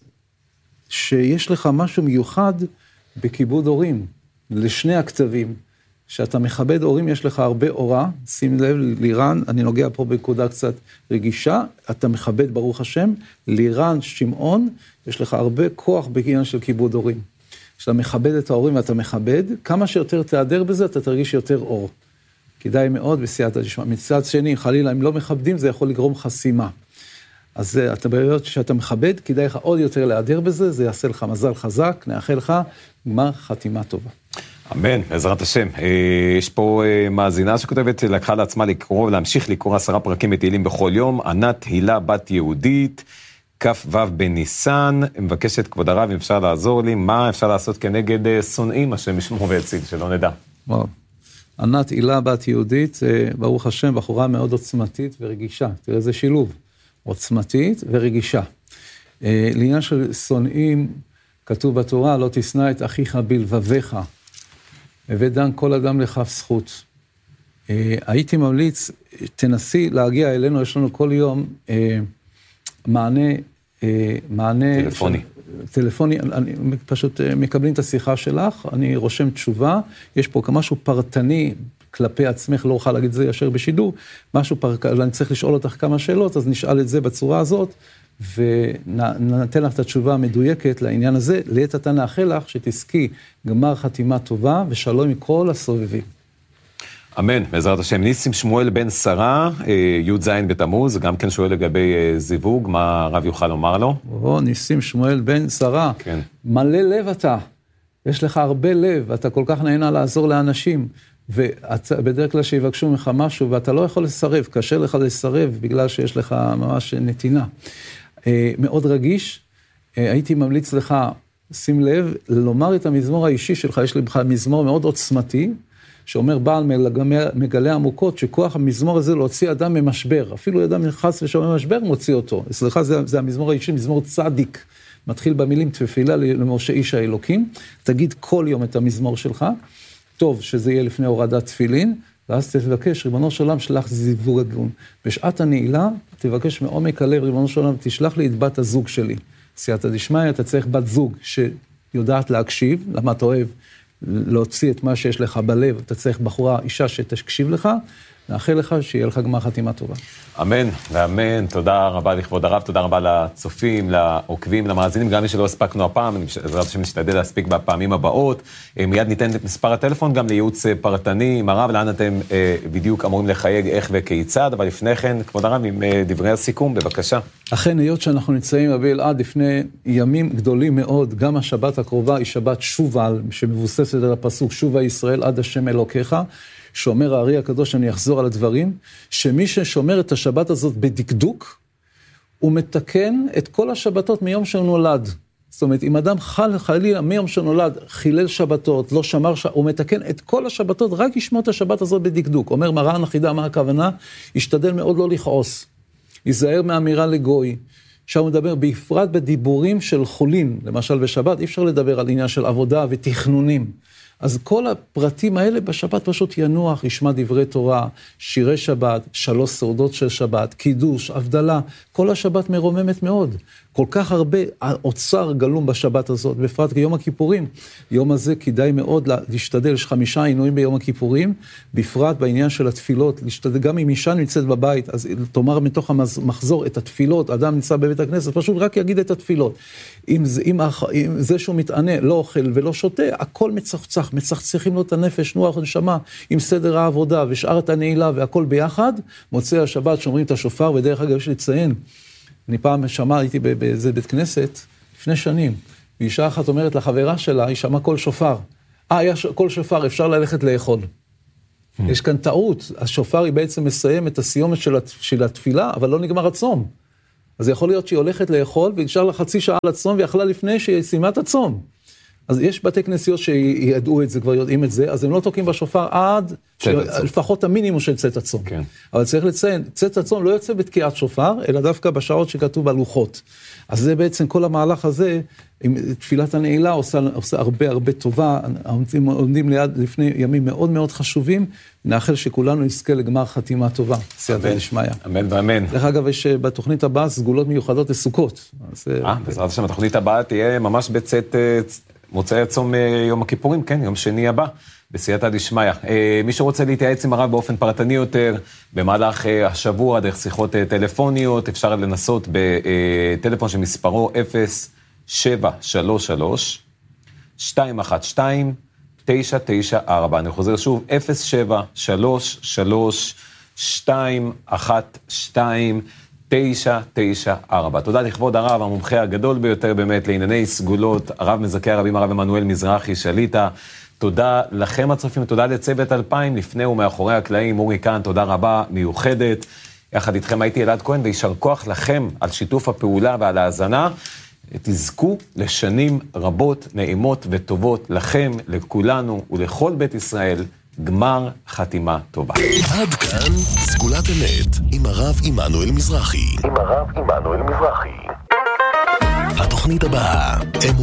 שיש לך משהו מיוחד בכיבוד הורים, לשני הכתבים. שאתה מכבד הורים, יש לך הרבה אורה, שים לב, לירן, אני נוגע פה בנקודה קצת רגישה, אתה מכבד ברוך השם, לירן שמעון, יש לך הרבה כוח בעניין של כיבוד הורים. כשאתה מכבד את ההורים ואתה מכבד, כמה שיותר תיעדר בזה, אתה תרגיש יותר אור. כדאי מאוד בסייעתא דשמיא. מצד שני, חלילה, אם לא מכבדים, זה יכול לגרום חסימה. אז אתה בעיות שאתה מכבד, כדאי לך עוד יותר להיעדר בזה, זה יעשה לך מזל חזק, נאחל לך גמר חתימה טובה. אמן, בעזרת השם. יש פה מאזינה שכותבת, לקחה לעצמה להמשיך לקרוא 10 פרקים מתהילים בכל יום, ענת הילה בת יהודית, כ"ו בניסן, מבקשת כבוד הרב, אם אפשר לעזור לי, מה אפשר לעשות כנגד שונאים, השם ישמור ויציל, שלא נדע. וואו. ענת הילה בת יהודית, ברוך השם, בחורה מאוד עוצמתית ורגישה. תראה, זה שילוב, עוצמתית ורגישה. לעניין של שונאים, כתוב בתורה, לא תשנא את אחיך בלבביך, ודן כל אדם לכף זכות. הייתי ממליץ, תנסי להגיע אלינו, יש לנו כל יום מענה טלפוני. טלפוני, אני פשוט מקבלים את השיחה שלך, אני רושם תשובה, יש פה משהו פרטני כלפי עצמך, לא אוכל להגיד את זה ישר בשידור, משהו אני צריך לשאול אותך כמה שאלות, אז נשאל את זה בצורה הזאת, ונתן לך את התשובה המדויקת לעניין הזה, לעת עתה נאחל לך שתזכי גמר חתימה טובה ושלום מכל הסובבים. אמן, בעזרת השם. ניסים שמואל בן שרה, י"ז בתמוז, גם כן שואל לגבי זיווג, מה הרב יוכל לומר לו? ניסים שמואל בן שרה, כן. מלא לב אתה, יש לך הרבה לב, אתה כל כך נהנה לעזור לאנשים, ובדרך כלל שיבקשו ממך משהו, ואתה לא יכול לסרב, קשה לך לסרב, בגלל שיש לך ממש נתינה. מאוד רגיש, הייתי ממליץ לך, שים לב, לומר את המזמור האישי שלך, יש לך מזמור מאוד עוצמתי, שאומר בעל מגלה עמוקות, שכוח המזמור הזה להוציא אדם ממשבר, אפילו אדם חס ושומע משבר מוציא אותו. אצלך זה המזמור האישי, מזמור צדיק, מתחיל במילים תפילה למשה איש האלוקים, תגיד כל יום את המזמור שלך, טוב שזה יהיה לפני הורדת תפילין, ואז תבקש, ריבונו של עולם, שלח זיווג הגון. בשעת הנעילה, תבקש מעומק הלב, ריבונו של עולם, תשלח לי את בת הזוג שלי. סייעתא דשמיא, אתה צריך בת זוג שיודעת להקשיב, למה אתה אוהב להוציא את מה שיש לך בלב, אתה צריך בחורה, אישה שתקשיב לך, נאחל לך שיהיה לך גמר חתימה טובה. אמן ואמן, תודה רבה לכבוד הרב, תודה רבה לצופים, לעוקבים, למאזינים, גם מי שלא הספקנו הפעם, בעזרת השם נשתדל להספיק בפעמים הבאות, מיד ניתן את מספר הטלפון גם לייעוץ פרטני עם הרב, לאן אתם בדיוק אמורים לחייג איך וכיצד, אבל לפני כן, כבוד הרב, עם דברי הסיכום, בבקשה. אכן, היות שאנחנו נמצאים באלעד לפני ימים גדולים מאוד, גם השבת הקרובה היא שבת שובל, שמבוססת על הפסוק שובה ישראל עד השם אלוקיך, שאומר הארי הקדוש, אני אחזור על הדברים, שמי ששומר את השבת הזאת בדקדוק, הוא מתקן את כל השבתות מיום שהוא נולד. זאת אומרת, אם אדם חלילה מיום שהוא נולד, חילל שבתות, לא שמר, הוא מתקן את כל השבתות, רק ישמור את השבת הזאת בדקדוק. אומר מרן החידה, מה הכוונה? ישתדל מאוד לא לכעוס. ייזהר מאמירה לגוי. שם הוא מדבר בפרט בדיבורים של חולין, למשל בשבת, אי אפשר לדבר על עניין של עבודה ותכנונים. אז כל הפרטים האלה בשבת פשוט ינוח, ישמע דברי תורה, שירי שבת, 3 סעודות של שבת, קידוש, הבדלה, כל השבת מרוממת מאוד. כל כך הרבה אוצר גלום בשבת הזאת, בפרט כיום הכיפורים. יום הזה כדאי מאוד להשתדל, יש 5 עינויים ביום הכיפורים, בפרט בעניין של התפילות, להשתדל, גם אם אישה נמצאת בבית, אז תאמר מתוך המחזור את התפילות, אדם נמצא בבית הכנסת, פשוט רק יגיד את התפילות. אם זה שהוא מתענה, לא אוכל ולא שותה, הכל מצחצח, מצחצחים לו את הנפש, נוח נשמה, עם סדר העבודה ושאר את הנעילה והכל ביחד, מוצאי השבת שומרים את השופר, ודרך אגב יש לציין, אני פעם הייתי באיזה בית כנסת, לפני שנים, ואישה אחת אומרת לחברה שלה, היא שמעה כל שופר. כל שופר, אפשר ללכת לאכול. יש כאן טעות, השופר היא בעצם מסיים את הסיומת של התפילה, אבל לא נגמר הצום. אז יכול להיות שהיא הולכת לאכול, ונשאר לה חצי שעה לצום, ויכלה לפני שהיא סיימה את הצום. אז יש בתי כנסיות שידעו את זה, כבר יודעים את זה, אז הם לא תוקעים בשופר עד לפחות המינימום של צאת הצום. כן. אבל צריך לציין, צאת הצום לא יוצא בתקיעת שופר, אלא דווקא בשעות שכתוב בלוחות. אז זה בעצם כל המהלך הזה, עם תפילת הנעילה עושה הרבה טובה, עומדים ליד לפני ימים מאוד מאוד חשובים, נאחל שכולנו נזכה לגמר חתימה טובה. סייעתא דשמיא. אמן ואמן. דרך אגב, יש בתוכנית הבאה סגולות מיוחדות לסוכות. בעזרת השם, התוכנית הבאה תהיה ממש בצאת מוצאי הצום יום הכיפורים, כן, יום שני הבא, בסייעתא דשמיא. מי שרוצה להתייעץ עם הרב באופן פרטני יותר, במהלך השבוע, דרך שיחות טלפוניות, אפשר לנסות בטלפון שמספרו 0733-212-994. אני חוזר שוב, 0733-212-994. תודה לכבוד הרב, המומחה הגדול ביותר באמת לענייני סגולות, הרב מזכה הרבים, הרב עמנואל מזרחי שליט"א. תודה לכם הצופים, תודה לצוות 2000, לפני ומאחורי הקלעים, אורי כאן, תודה רבה מיוחדת. יחד איתכם הייתי אלעד כהן, וישר כוח לכם על שיתוף הפעולה ועל ההאזנה. תזכו לשנים רבות, נעימות וטובות לכם, לכולנו ולכל בית ישראל. גמר חתימה טובה. עד כאן סגולת אמת עם הרב עמנואל מזרחי. התוכנית הבאה